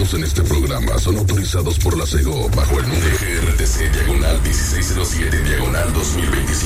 emitidos en este programa son autorizados por la SEGO bajo el número GRTC /1607/2025.